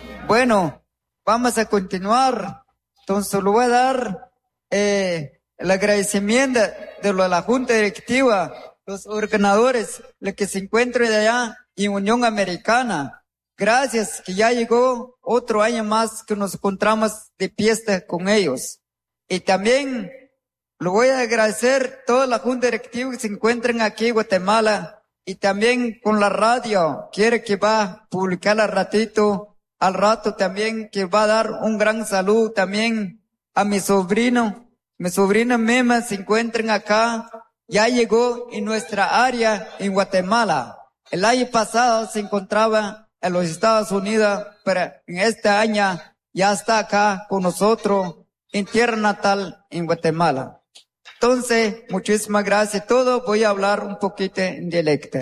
Bueno, vamos a continuar. Entonces le voy a dar el agradecimiento de la Junta Directiva, los ordenadores, los que se encuentran de allá en Unión Americana. Gracias que ya llegó otro año más que nos encontramos de fiesta con ellos. Y también le voy a agradecer a toda la Junta Directiva que se encuentran aquí en Guatemala y también con la radio. Quiere que va a publicar al rato también que va a dar un gran saludo también a mi sobrina Mema se encuentran acá. Ya llegó en nuestra área en Guatemala. El año pasado se encontraba en los Estados Unidos, pero en este año ya está acá con nosotros en tierra natal en Guatemala. Entonces, muchísimas gracias a todos. Voy a hablar un poquito en dialecto.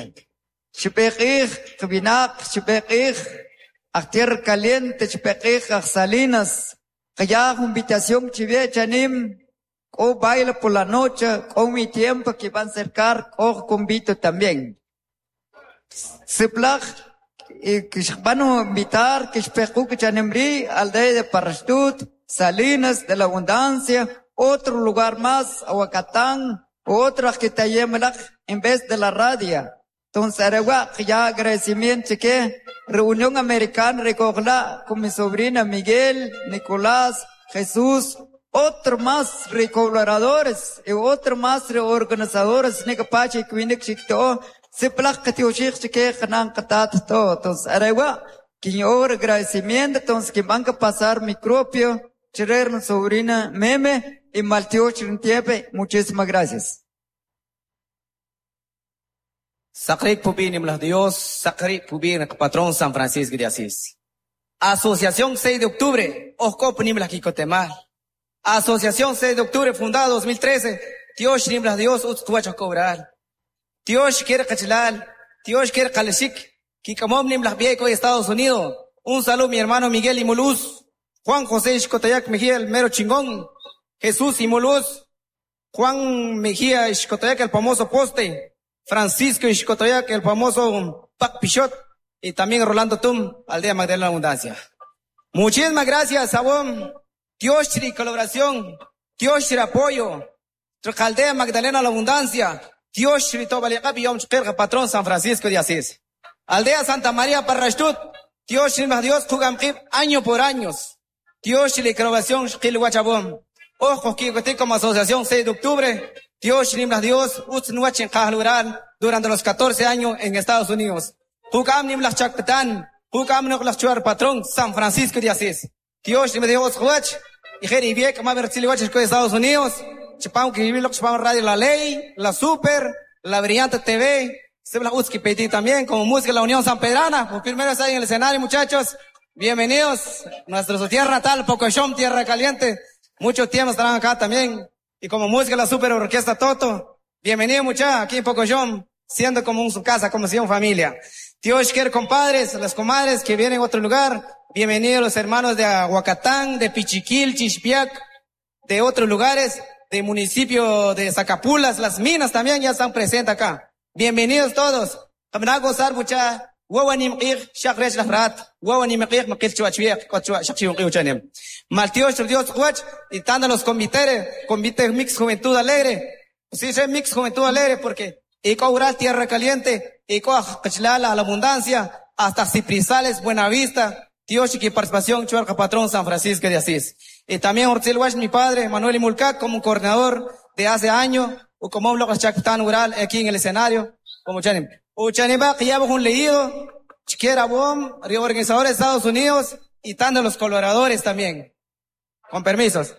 A tierra caliente, a Salinas, allá invitación chivie chanim, o baila por la noche, con mi tiempo que van a acercar, o convito también. Siplach, que van a invitar, que que chanembri, aldea de Parashtut, Salinas de la Abundancia, otro lugar más, Aguacatán, otro que te llevan en vez de la radio. Entonces, ya agradecimiento que Reunión Americana recogla con mi sobrina Miguel, Nicolás, Jesús, otro más colaboradores y otro más organizadores, ni capache que viene chiquito, se placa que que ganan catat todo. Entonces, que yo agradecimiento, entonces que van a pasar mi propio, cherer mi sobrina Meme y Malteo Chirintiepe, muchísimas gracias. Sacrik Pubin Dios, Sacrik Pubin Patrón San Francisco de Asís. Asociación 6 de octubre, Oscop Nimla Kikotemal. Asociación 6 de octubre, fundada 2013, Dios Nimla Dios, Utsuacha Cobral. Dios quiere Cachilal, Dios quiere Kaleshik, Kikamom Nimla Vieco de Estados Unidos. Un saludo mi hermano Miguel Imuluz, Juan José Xcotayac Mejía, el mero chingón, Jesús Imuluz, Juan Mejía Xcotayac, el famoso poste. Francisco Xcotoyac, el famoso Pac Pichot, y también Rolando Tum, Aldea Magdalena Abundancia. Muchísimas gracias, Sabón. Dios Shri colaboración, Dios Shri apoyo, Aldea Magdalena la Abundancia, Dios Shri Tobalikapi Yom Chkerga, Patrón San Francisco de Asís. Aldea Santa María Parrashtut, Dios Shri Dios Tugamkip, año por años. Dios Shri colaboración, Shkil Huachabón. Ojo, que como asociación 6 de octubre, Dios Nimlas Dios, Utsnuachen Kahlural, durante los 14 años en Estados Unidos. Hukam Nimlas Chakpetan, Hukam Nimlas Chuar Patrón, San Francisco de Asís. Dios Nimlas Dios Huach, y Jeri Viek, Maver Chilihuach de Estados Unidos, Chipam que vivir lo que Chipam Radio La Ley, La Super, La Brillante TV, Sebla Utski Petit también, como música La Unión San Pedrana, por primera vez ahí en el escenario, muchachos. Bienvenidos, nuestra tierra natal, Pocoshom, tierra caliente. Muchos tiempos estarán acá también. Y como música la Super Orquesta Toto, bienvenido muchachos aquí en Pocoyón, siendo como su casa, como si fuera familia. Dios quiere compadres, las comadres que vienen a otro lugar, bienvenidos los hermanos de Aguacatán, de Pichiquil, Chichpiac, de otros lugares, del municipio de Zacapulas, las minas también ya están presentes acá. Bienvenidos todos. Vamos a gozar muchachos. Wawanim qir shaqresh lahrat, wawanim qir maqil chuachwiak, shaqchiun qiuchanem. Maltios Dios Huach, y tanto los comités Mix Juventud Alegre. Sí, es Mix Juventud Alegre porque Ico Ural Tierra Caliente, Ico Cachlala, La Abundancia, hasta Ciprizales, Buenavista, Dios y participación, Chuarca Patrón San Francisco de Asís. Y también Ortzel Huach, mi padre, Manuel Imulcac, como coordinador de hace años, o como un loco Chactán Ural aquí en el escenario, como Chanem. Uchaniba, que ya hubo un leído, Chiquera Bom, reorganizadores de Estados Unidos, y tanto los colaboradores también. Con permisos.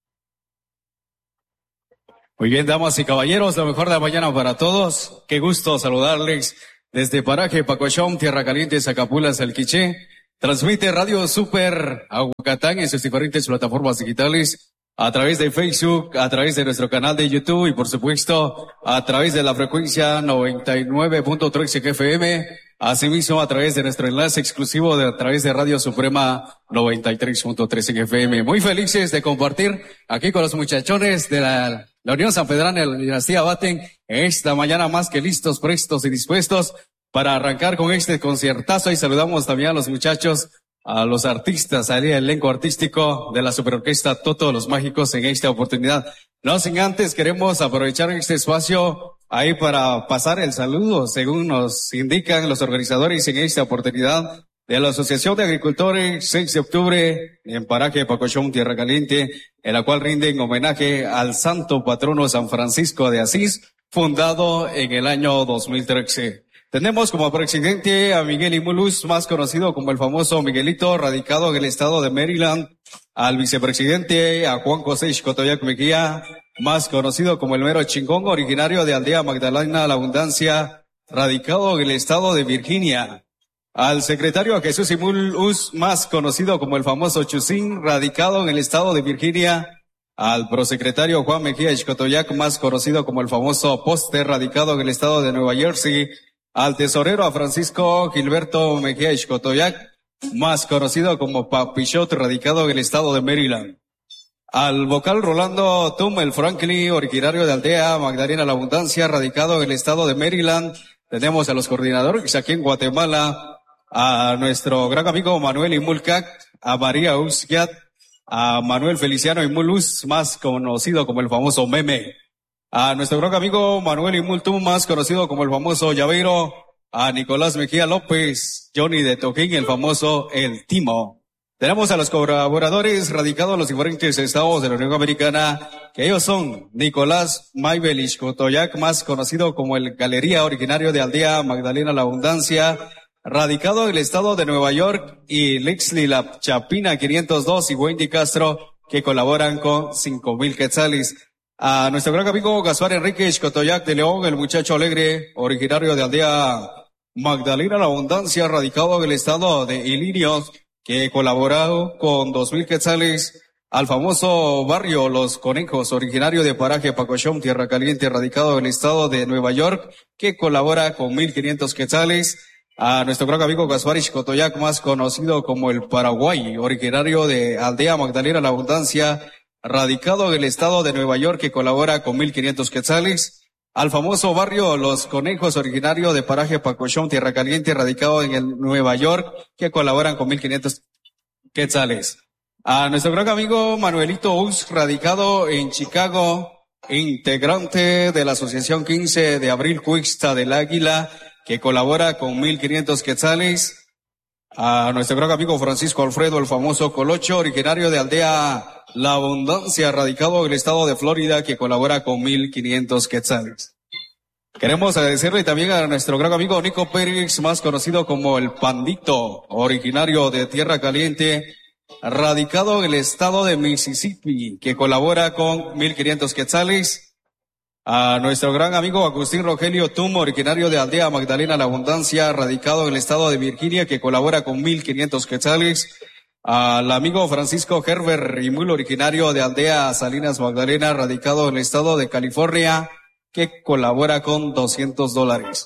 Muy bien, damas y caballeros, lo mejor de la mañana para todos. Qué gusto saludarles desde Paraje, Pacoshom, Tierra Caliente, Zacapulas, El Quiché. Transmite Radio Super Aguacatán en sus diferentes plataformas digitales, a través de Facebook, a través de nuestro canal de YouTube y por supuesto a través de la frecuencia 99.3 FM, asimismo a través de nuestro enlace exclusivo a través de Radio Suprema 93.3 FM. Muy felices de compartir aquí con los muchachones de la Unión San Pedrana de la Dinastía Baten esta mañana, más que listos, prestos y dispuestos para arrancar con este conciertazo, y saludamos también a los muchachos a los artistas, al elenco artístico de la Superorquesta Toto Los Mágicos en esta oportunidad. No sin antes queremos aprovechar este espacio ahí para pasar el saludo, según nos indican los organizadores en esta oportunidad de la Asociación de Agricultores 6 de octubre en Paraje Pacochón, Tierra Caliente, en la cual rinden homenaje al santo patrono San Francisco de Asís, fundado en el año 2013. Tenemos como presidente a Miguel Imuluz, más conocido como el famoso Miguelito, radicado en el estado de Maryland, al vicepresidente a Juan José Xcotoyac Mejía, más conocido como el mero chingón, originario de Aldea Magdalena La Abundancia, radicado en el estado de Virginia. Al secretario a Jesús Imuluz, más conocido como el famoso Chusín, radicado en el estado de Virginia. Al prosecretario Juan Mejía Xcotoyac, más conocido como el famoso Poste, radicado en el estado de Nueva Jersey. Al tesorero a Francisco Gilberto Mejía Xcotoyac, más conocido como Papichot, radicado en el estado de Maryland. Al vocal Rolando Tummel Franklin, originario de Aldea Magdalena La Abundancia, radicado en el estado de Maryland. Tenemos a los coordinadores aquí en Guatemala, a nuestro gran amigo Manuel Imulcac, a María Usquiat, a Manuel Feliciano Imuluz, más conocido como el famoso Meme, a nuestro gran amigo Manuel Imultum, más conocido como el famoso Llaveiro, a Nicolás Mejía López, Johnny de Toquín, el famoso El Timo. Tenemos a los colaboradores radicados en los diferentes estados de la Unión Americana, que ellos son Nicolás Maybel Xcotoyac, más conocido como el Galería, originario de Aldea Magdalena La Abundancia, radicado en el estado de Nueva York, y Lexley La Chapina 502 y Wendy Castro, que colaboran con 5,000 quetzales. A nuestro gran amigo Gaspar Enrique Xcotoyac de León, el muchacho alegre, originario de Aldea Magdalena La Abundancia, radicado en el estado de Illinois, que colaboró con 2,000 quetzales. Al famoso barrio Los Conejos, originario de Paraje Pacochón, Tierra Caliente, radicado en el estado de Nueva York, que colabora con 1,500 quetzales. A nuestro gran amigo Gaspar Xcotoyac, más conocido como el Paraguay, originario de Aldea Magdalena La Abundancia, radicado en el estado de Nueva York, que colabora con 1,500 quetzales. Al famoso barrio Los Conejos, originario de Paraje Pacochón, Tierra Caliente, radicado en el Nueva York, que colaboran con 1,500 quetzales. A nuestro gran amigo Manuelito Us, radicado en Chicago, integrante de la Asociación 15 de Abril Cuixta del Águila, que colabora con 1,500 quetzales. A nuestro gran amigo Francisco Alfredo, el famoso Colocho, originario de Aldea La Abundancia, radicado en el estado de Florida, que colabora con 1,500 quetzales. Queremos agradecerle también a nuestro gran amigo Nico Pérez, más conocido como el Pandito, originario de Tierra Caliente, radicado en el estado de Mississippi, que colabora con 1,500 quetzales. A nuestro gran amigo Agustín Rogelio Tum, originario de Aldea Magdalena La Abundancia, radicado en el estado de Virginia, que colabora con 1,500 quetzales. Al amigo Francisco Herbert Rimul, originario de Aldea Salinas Magdalena, radicado en el estado de California, que colabora con $200.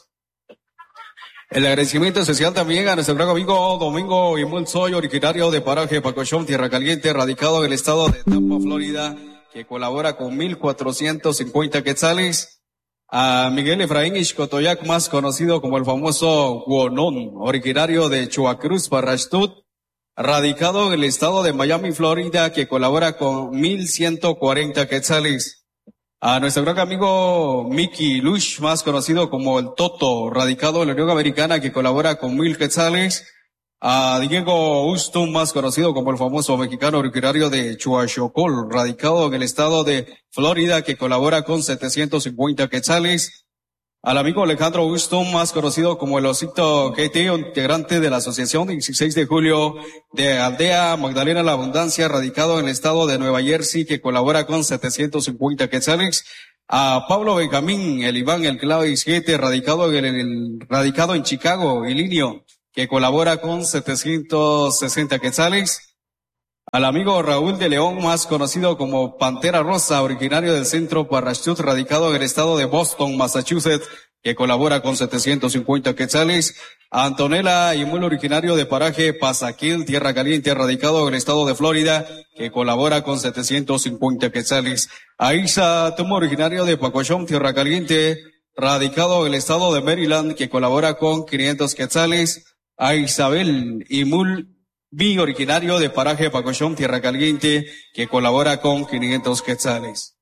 El agradecimiento especial también a nuestro gran amigo Domingo Imul Soy, originario de Paraje Pacochón, Tierra Caliente, radicado en el estado de Tampa, Florida, que colabora con 1,450 quetzales. A Miguel Efraín Xcotoyac, más conocido como el famoso Guonón, originario de Chuacruz, Parrashtut, radicado en el estado de Miami, Florida, que colabora con 1,140 quetzales. A nuestro gran amigo Mickey Lush, más conocido como el Toto, radicado en la Unión Americana, que colabora con 1,000 quetzales. A Diego Ustum, más conocido como el famoso mexicano originario de Chuachocol, radicado en el estado de Florida, que colabora con 750 quetzales. Al amigo Alejandro Ustum, más conocido como el Osito GT, integrante de la Asociación 16 de Julio de Aldea Magdalena La Abundancia, radicado en el estado de Nueva Jersey, que colabora con 750 quetzales. A Pablo Benjamín, el Iván, el Clavis GT, radicado en Chicago, Illinois, que colabora con 760 quetzales. Al amigo Raúl de León, más conocido como Pantera Rosa, originario del centro Parrashtut, radicado en el estado de Boston, Massachusetts, que colabora con 750 quetzales. A Antonella Imul, originario de Paraje Pasaquil, Tierra Caliente, radicado en el estado de Florida, que colabora con 750 quetzales. A Isa Tumo, originario de Pacochón, Tierra Caliente, radicado en el estado de Maryland, que colabora con 500 quetzales. A Isabel Imul Mi originario de Paraje Pacoshón, Tierra Caliente, que colabora con 500 quetzales.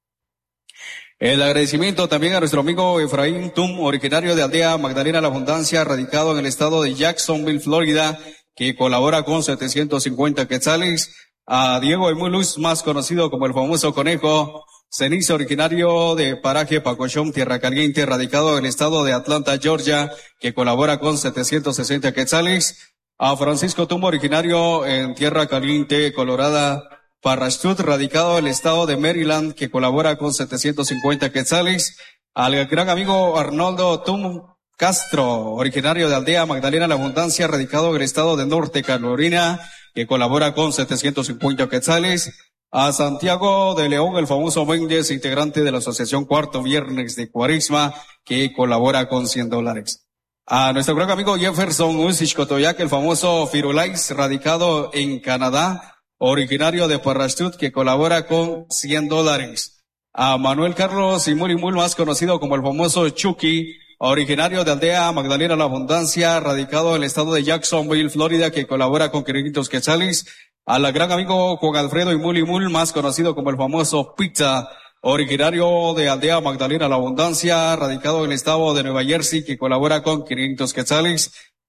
El agradecimiento también a nuestro amigo Efraín Tum, originario de Aldea Magdalena La Abundancia, radicado en el estado de Jacksonville, Florida, que colabora con 750 quetzales. A Diego Emulus, más conocido como el famoso Conejo Ceniza, originario de Paraje Pacoshón, Tierra Caliente, radicado en el estado de Atlanta, Georgia, que colabora con 760 quetzales. A Francisco Tumbo, originario en Tierra Caliente, Colorada, Parrastut, radicado en el estado de Maryland, que colabora con 750 quetzales. Al gran amigo Arnoldo Tum Castro, originario de Aldea Magdalena La Abundancia, radicado en el estado de Norte Carolina, que colabora con 750 quetzales. A Santiago de León, el famoso Méndez, integrante de la Asociación Cuarto Viernes de Cuaresma, que colabora con $100. A nuestro gran amigo Jefferson Usich Cotoyac, el famoso Firulais, radicado en Canadá, originario de Parrastut, que colabora con $100. A Manuel Carlos Imul, más conocido como el famoso Chucky, originario de Aldea Magdalena La Abundancia, radicado en el estado de Jacksonville, Florida, que colabora con 500 quetzales. Al gran amigo Juan Alfredo Imul, más conocido como el famoso Pizza, originario de Aldea Magdalena La Abundancia, radicado en el estado de Nueva Jersey, que colabora con 500 quetzales.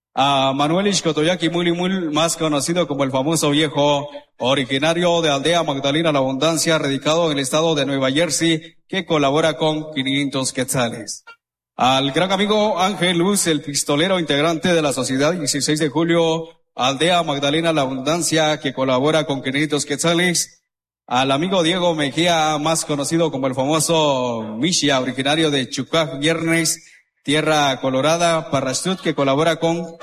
A Manuel Ishkotoyak Imul, más conocido como el famoso Viejo, originario de Aldea Magdalena La Abundancia, radicado en el estado de Nueva Jersey, que colabora con 500 quetzales. Al gran amigo Ángel Luz, el pistolero integrante de la Sociedad 16 de Julio, Aldea Magdalena La Abundancia, que colabora con 500 quetzales. Al amigo Diego Mejía, más conocido como el famoso Mishia, originario de Chucac Viernes, Tierra Colorada, Parrastut, que colabora con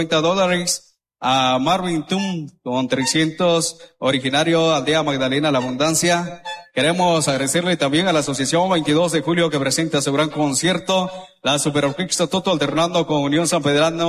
$50. A Marvin Tum, con 300, originario Aldea Magdalena La Abundancia. Queremos agradecerle también a la Asociación 22 de Julio, que presenta su gran concierto, la Super Orquesta Toto, alternando con Unión San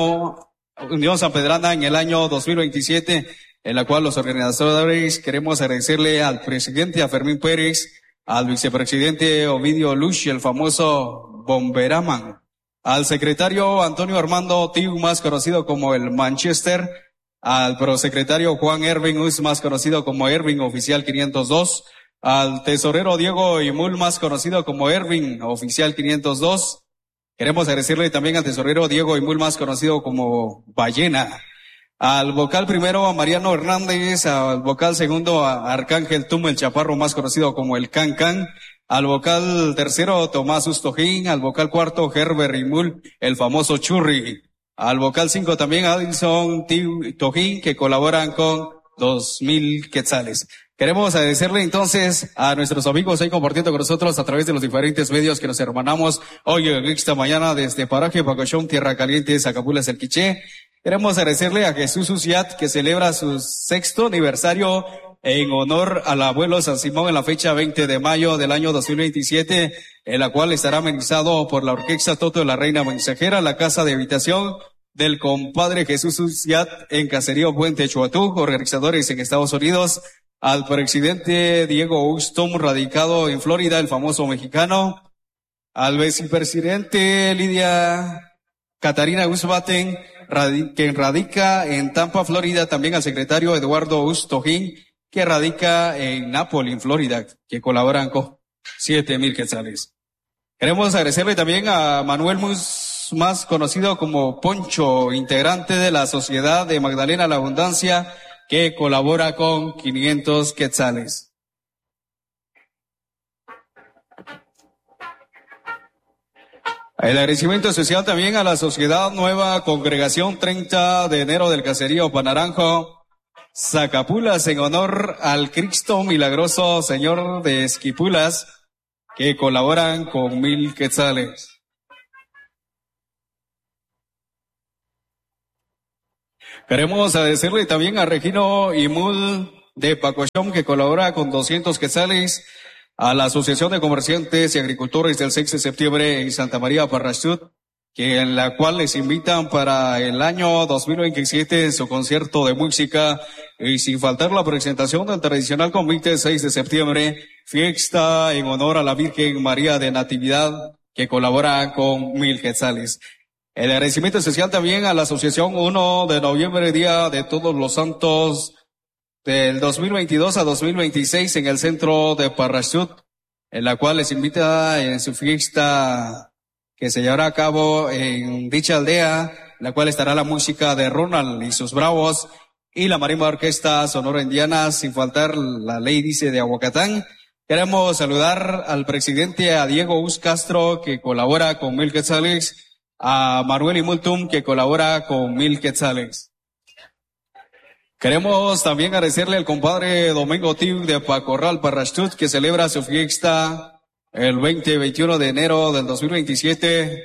Pedrana en el año 2027, en la cual los organizadores queremos agradecerle al presidente, a Fermín Pérez, al vicepresidente Ovidio Lush, el famoso Bomberaman, al secretario Antonio Armando Tiu, más conocido como el Manchester, al prosecretario Juan Ervin Us, más conocido como Ervin Oficial 502, al tesorero Diego Imul, más conocido como Ervin Oficial 502. Queremos agradecerle también al tesorero Diego Imul, más conocido como Ballena. Al vocal primero a Mariano Hernández, al vocal segundo a Arcángel Tum, el Chaparro, más conocido como el Can. Al vocal tercero Tomás Ustojín, al vocal cuarto Herbert Imul, el famoso Churri. Al vocal 5 también Adilson Tojín, que colaboran con 2,000 quetzales. Queremos agradecerle entonces a nuestros amigos ahí compartiendo con nosotros a través de los diferentes medios que nos hermanamos hoy en esta mañana desde Paraje Pacoshón, Tierra Caliente, Zacapulas, El Quiché. Queremos agradecerle a Jesús Uciat, que celebra su 6º aniversario en honor al abuelo San Simón en la fecha 20 de mayo del año 2027, en la cual estará amenizado por la Orquesta Toto de la Reina Mensajera, la casa de habitación del compadre Jesús Uciat en Caserío Puente Chuatú, organizadores en Estados Unidos. Al presidente Diego Ustom, radicado en Florida, el famoso mexicano. Al vicepresidente Lidia Catarina Usbaten, que radica en Tampa, Florida. También al secretario Eduardo Ustojín, que radica en Napoli, Florida, que colaboran con 7,000 quetzales. Queremos agradecerle también a Manuel Mus, más conocido como Poncho, integrante de la Sociedad de Magdalena La Abundancia, que colabora con 500 quetzales. El agradecimiento especial también a la Sociedad Nueva Congregación 30 de enero del Caserío Panaranjo, Zacapulas, en honor al Cristo Milagroso Señor de Esquipulas, que colaboran con 1,000 quetzales. Queremos agradecerle también a Regino Imul de Pacoshón, que colabora con 200 quetzales, a la Asociación de Comerciantes y Agricultores del 6 de septiembre en Santa María Parrastut, que en la cual les invitan para el año 2027 su concierto de música, y sin faltar la presentación del tradicional convite 6 de septiembre, fiesta en honor a la Virgen María de Natividad, que colabora con 1,000 quetzales. El agradecimiento especial también a la Asociación 1 de Noviembre, Día de Todos los Santos, del 2022 a 2026 en el centro de Parachut, en la cual les invita en su fiesta que se llevará a cabo en dicha aldea, en la cual estará la música de Ronald y sus Bravos y la Marimba Orquesta Sonora Indiana, sin faltar la ley dice de Aguacatán. Queremos saludar al presidente, a Diego Us Castro, que colabora con 1000 quetzales, a Manuel Imultum, que colabora con 1000 quetzales. Queremos también agradecerle al compadre Domingo Tiu de Pacorral Parachut, que celebra su fiesta el 20-21 de enero del 2027.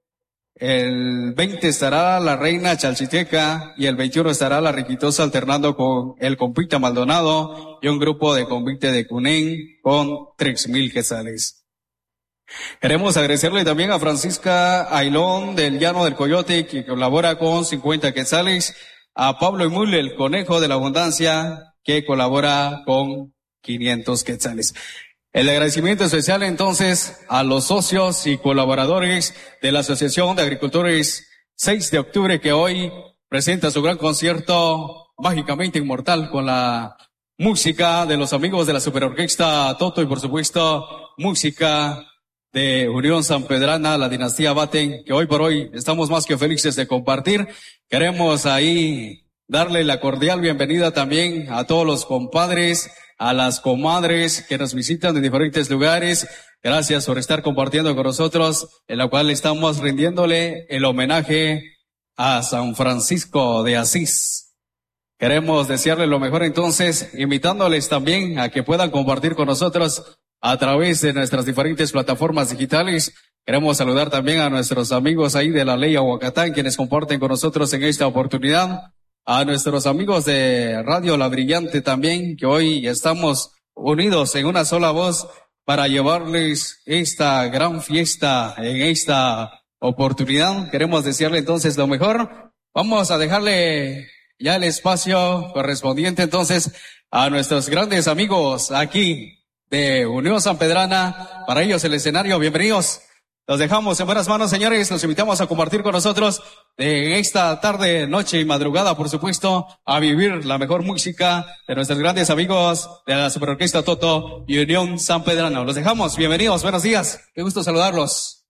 El 20 estará la Reina Chalchiteca y el 21 estará la Riquitosa alternando con el Compita Maldonado y un grupo de Convite de Cunén con 3000 quetzales. Queremos agradecerle también a Francisca Ailón del Llano del Coyote, que colabora con 50 quetzales, a Pablo Emul, el Conejo de la Abundancia, que colabora con 500 quetzales. El agradecimiento especial entonces a los socios y colaboradores de la Asociación de Agricultores 6 de octubre, que hoy presenta su gran concierto mágicamente inmortal con la música de los amigos de la Superorquesta Toto y por supuesto música de Unión Sanpedrana, la dinastía Baten, que hoy por hoy estamos más que felices de compartir. Queremos ahí darle la cordial bienvenida también a todos los compadres, a las comadres que nos visitan de diferentes lugares. Gracias por estar compartiendo con nosotros, en la cual estamos rindiéndole el homenaje a San Francisco de Asís. Queremos desearle lo mejor entonces, invitándoles también a que puedan compartir con nosotros a través de nuestras diferentes plataformas digitales. Queremos saludar también a nuestros amigos ahí de la Ley Aguacatán, quienes comparten con nosotros en esta oportunidad. A nuestros amigos de Radio La Brillante también, que hoy estamos unidos en una sola voz para llevarles esta gran fiesta en esta oportunidad. Queremos desearle entonces lo mejor. Vamos a dejarle ya el espacio correspondiente entonces a nuestros grandes amigos aquí de Unión Sanpedrana. Para ellos el escenario, bienvenidos. Los dejamos en buenas manos, señores. Los invitamos a compartir con nosotros en esta tarde, noche y madrugada, por supuesto, a vivir la mejor música de nuestros grandes amigos de la Superorquesta Toto y Unión Sanpedrana. Los dejamos. Bienvenidos. Buenos días. Qué gusto saludarlos.